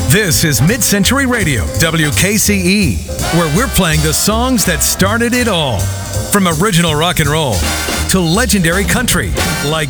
This is Mid-Century Radio, WKCE, where we're playing the songs that started it all. From original rock and roll to legendary country, like